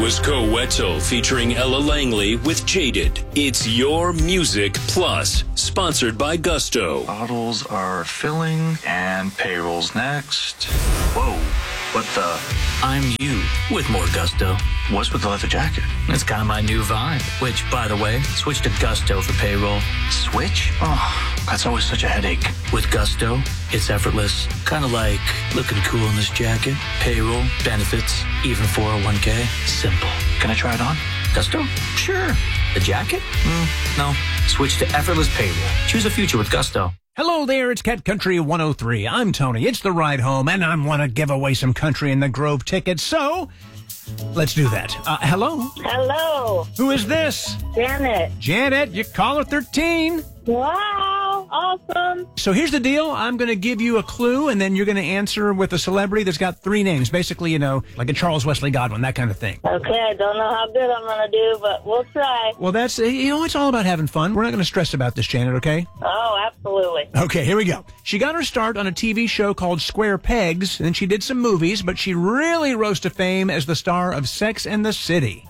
was Coetzee featuring Ella Langley with Jaded. It's Your Music Plus, sponsored by Gusto. Bottles are filling and payroll's next. Whoa, what the? I'm you with more Gusto. What's with the leather jacket? It's kind of my new vibe, which, by the way, switch to Gusto for payroll. Switch? Oh, that's always such a headache. With Gusto, it's effortless. Kind of like looking cool in this jacket. Payroll, benefits, even 401k. Simple. Can I try it on? Gusto? Sure. The jacket? No. Switch to effortless payroll. Choose a future with Gusto. Hello there, it's Cat Country 103. I'm Tony. It's the ride home, and I want to give away some Country in the Grove tickets, so let's do that. Hello? Hello. Who is this? Janet. Janet, you caller 13. Wow. Awesome. So here's the deal. I'm going to give you a clue, and then you're going to answer with a celebrity that's got 3 names. Basically, like a Charles Wesley Godwin, that kind of thing. Okay, I don't know how good I'm going to do, but we'll try. Well, that's, it's all about having fun. We're not going to stress about this, Janet, okay? Oh, absolutely. Okay, here we go. She got her start on a TV show called Square Pegs, and then she did some movies, but she really rose to fame as the star of Sex and the City.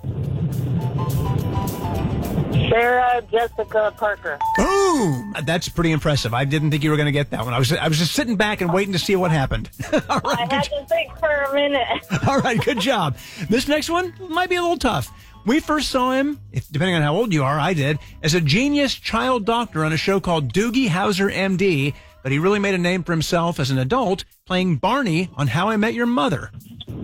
Sarah Jessica Parker. Boom! That's pretty impressive. I didn't think you were going to get that one. I was just sitting back and waiting to see what happened. All right, I had to think for a minute. All right, good job. This next one might be a little tough. We first saw him, depending on how old you are, I did, as a genius child doctor on a show called Doogie Howser, MD, but he really made a name for himself as an adult, playing Barney on How I Met Your Mother.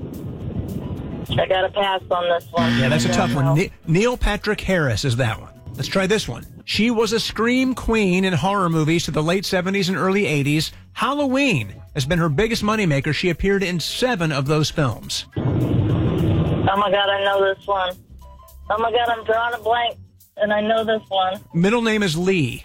I got to pass on this one. Yeah, that's a tough one. Neil Patrick Harris is that one. Let's try this one. She was a scream queen in horror movies to the late 70s and early 80s. Halloween has been her biggest moneymaker. She appeared in 7 of those films. Oh, my God, I know this one. Oh, my God, I'm drawing a blank, and I know this one. Middle name is Lee.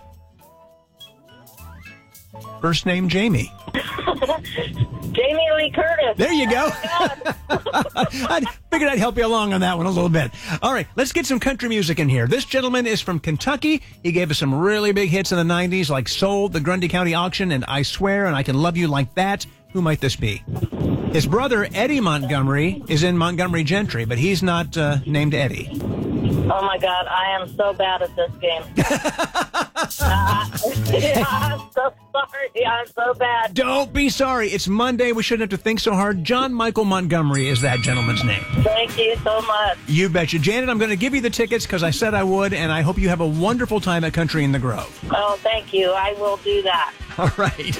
First name, Jamie. Jamie Lee Curtis. There you go. Oh, I figured I'd help you along on that one a little bit. All right, let's get some country music in here. This gentleman is from Kentucky. He gave us some really big hits in the 90s, like Soul, the Grundy County Auction, and I Swear, and I Can Love You Like That. Who might this be? His brother, Eddie Montgomery, is in Montgomery Gentry, but he's not named Eddie. Oh, my God, I am so bad at this game. I'm so sorry. I'm so bad. Don't be sorry. It's Monday. We shouldn't have to think so hard. John Michael Montgomery is that gentleman's name. Thank you so much. You betcha. Janet, I'm going to give you the tickets because I said I would, and I hope you have a wonderful time at Country in the Grove. Oh, thank you. I will do that. All right.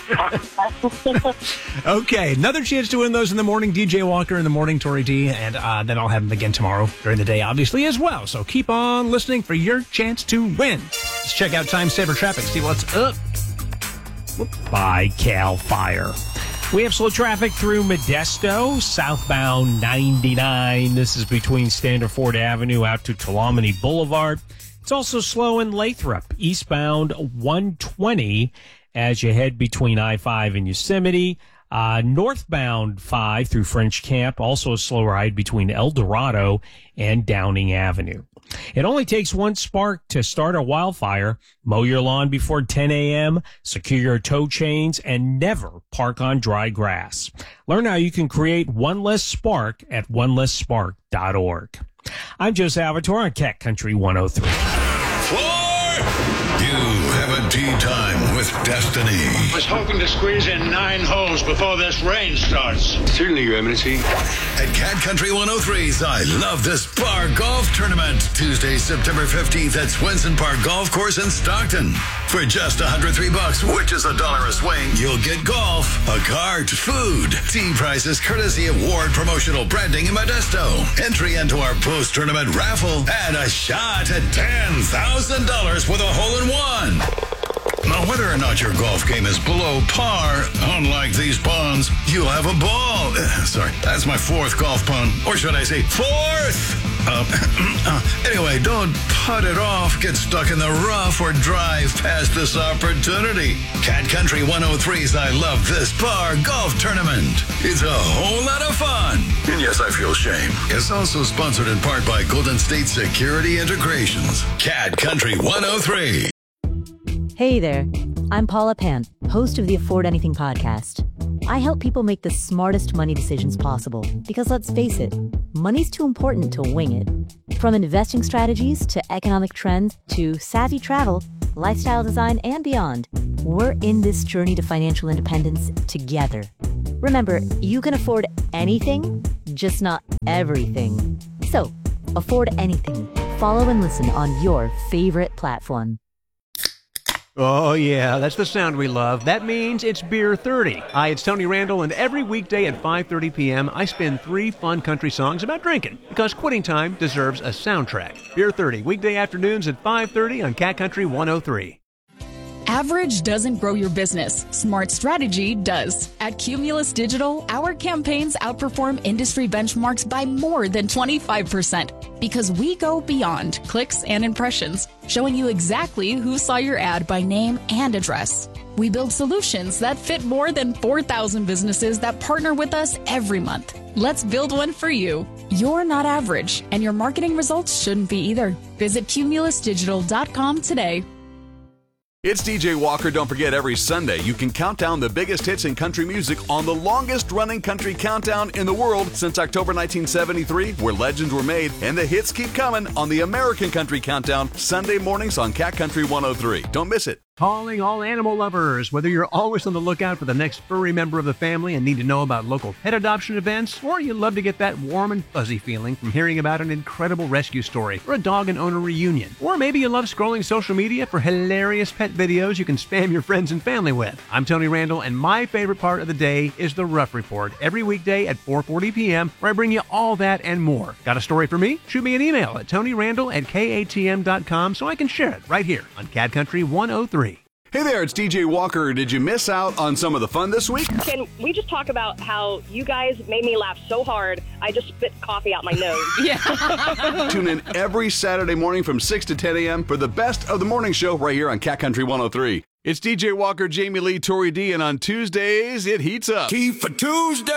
Okay, another chance to win those in the morning. DJ Walker in the morning, Tori D, and then I'll have them again tomorrow during the day, obviously, as well. So keep on listening for your chance to win. Let's check out Time Saver Traffic, see what's up. By Cal Fire. We have slow traffic through Modesto, southbound 99. This is between Standard Ford Avenue out to Tuolumne Boulevard. It's also slow in Lathrop, eastbound 120 as you head between I-5 and Yosemite. Northbound 5 through French Camp, also a slow ride between El Dorado and Downing Avenue. It only takes one spark to start a wildfire. Mow your lawn before 10 a.m., secure your tow chains, and never park on dry grass. Learn how you can create one less spark at onelessspark.org. I'm Joe Salvatore on Cat Country 103. You have a tea time with Destiny. I was hoping to squeeze in 9 holes before this rain starts. Certainly, Your Eminency. At Cat Country 103's I Love This Bar Golf Tournament, Tuesday, September 15th at Swenson Park Golf Course in Stockton. For just $103, which is $1 a swing, you'll get golf, a cart, food, tea prices courtesy of Ward Promotional Branding in Modesto, entry into our post-tournament raffle, and a shot at $10,000 with a hole-in-one. Now, whether or not your golf game is below par, unlike these ponds, you'll have a ball. Sorry, that's my 4th golf pun. Or should I say 4th? Anyway, don't putt it off, get stuck in the rough, or drive past this opportunity. Cat Country 103's I Love This Bar Golf Tournament. It's a whole lot of fun. And yes, I feel shame. It's also sponsored in part by Golden State Security Integrations. Cat Country 103. Hey there, I'm Paula Pant, host of the Afford Anything podcast. I help people make the smartest money decisions possible because, let's face it, money's too important to wing it. From investing strategies to economic trends to savvy travel, lifestyle design, and beyond, we're in this journey to financial independence together. Remember, you can afford anything, just not everything. So, afford anything. Follow and listen on your favorite platform. Oh, yeah, that's the sound we love. That means it's Beer 30. Hi, it's Tony Randall, and every weekday at 5:30 p.m., I spin 3 fun country songs about drinking, because quitting time deserves a soundtrack. Beer 30, weekday afternoons at 5:30 on Cat Country 103. Average doesn't grow your business. Smart strategy does. At Cumulus Digital, our campaigns outperform industry benchmarks by more than 25% because we go beyond clicks and impressions, showing you exactly who saw your ad by name and address. We build solutions that fit more than 4,000 businesses that partner with us every month. Let's build one for you. You're not average, and your marketing results shouldn't be either. Visit cumulusdigital.com today. It's DJ Walker. Don't forget, every Sunday you can count down the biggest hits in country music on the longest-running country countdown in the world since October 1973, where legends were made, and the hits keep coming on the American Country Countdown, Sunday mornings on Cat Country 103. Don't miss it. Calling all animal lovers. Whether you're always on the lookout for the next furry member of the family and need to know about local pet adoption events, or you love to get that warm and fuzzy feeling from hearing about an incredible rescue story or a dog and owner reunion, or maybe you love scrolling social media for hilarious pet videos you can spam your friends and family with. I'm Tony Randall, and my favorite part of the day is the Rough Report, every weekday at 4:40 p.m., where I bring you all that and more. Got a story for me? Shoot me an email at TonyRandall@KATM.com so I can share it right here on Cat Country 103. Hey there, it's DJ Walker. Did you miss out on some of the fun this week? Can we just talk about how you guys made me laugh so hard, I just spit coffee out my nose? Yeah. Tune in every Saturday morning from 6 to 10 a.m. for the best of the morning show right here on Cat Country 103. It's DJ Walker, Jamie Lee, Tori D, and on Tuesdays, it heats up. Tea for Tuesday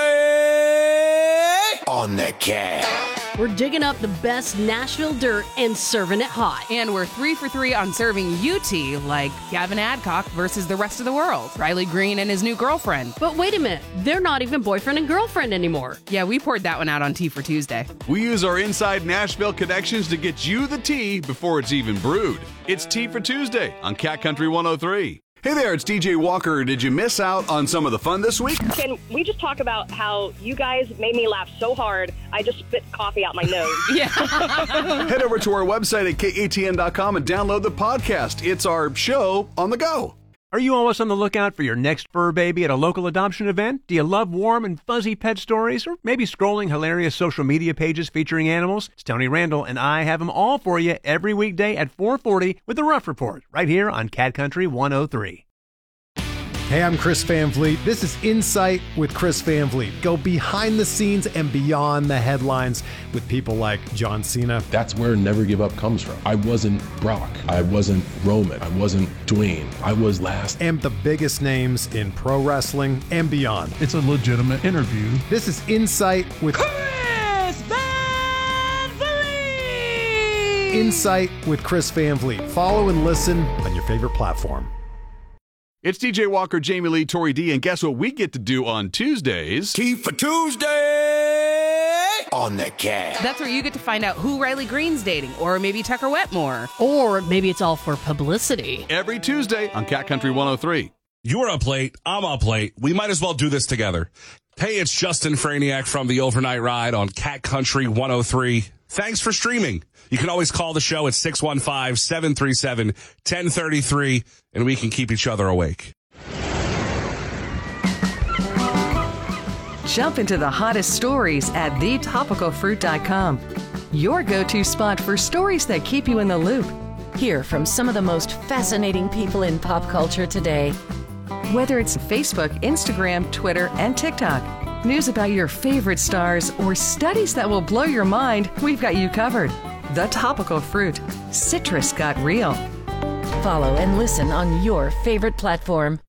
on the Cat. We're digging up the best Nashville dirt and serving it hot. And we're 3 for 3 on serving you tea, like Gavin Adcock versus the rest of the world, Riley Green and his new girlfriend. But wait a minute, they're not even boyfriend and girlfriend anymore. Yeah, we poured that one out on Tea for Tuesday. We use our inside Nashville connections to get you the tea before it's even brewed. It's Tea for Tuesday on Cat Country 103. Hey there, it's DJ Walker. Did you miss out on some of the fun this week? Can we just talk about how you guys made me laugh so hard, I just spit coffee out my nose? Yeah. Head over to our website at KATN.com and download the podcast. It's our show on the go. Are you always on the lookout for your next fur baby at a local adoption event? Do you love warm and fuzzy pet stories? Or maybe scrolling hilarious social media pages featuring animals? It's Tony Randall, and I have them all for you every weekday at 4:40 with the Rough Report, right here on Cat Country 103. Hey, I'm Chris Van Vliet. This is Insight with Chris Van Vliet. Go behind the scenes and beyond the headlines with people like John Cena. That's where Never Give Up comes from. I wasn't Brock. I wasn't Roman. I wasn't Dwayne. I was last. And the biggest names in pro wrestling and beyond. It's a legitimate interview. This is Insight with Chris Van Vliet. Insight with Chris Van Vliet. Follow and listen on your favorite platform. It's DJ Walker, Jamie Lee, Tori D, and guess what we get to do on Tuesdays? Tea for Tuesday on the Cat. That's where you get to find out who Riley Green's dating, or maybe Tucker Wetmore. Or maybe it's all for publicity. Every Tuesday on Cat Country 103. You're up late, I'm up late. We might as well do this together. Hey, it's Justin Franiak from the Overnight Ride on Cat Country 103. Thanks for streaming. You can always call the show at 615-737-1033, and we can keep each other awake. Jump into the hottest stories at thetopicalfruit.com. Your go-to spot for stories that keep you in the loop. Hear from some of the most fascinating people in pop culture today. Whether it's Facebook, Instagram, Twitter, and TikTok, news about your favorite stars, or studies that will blow your mind, we've got you covered. The Topical Fruit. Citrus got real. Follow and listen on your favorite platform.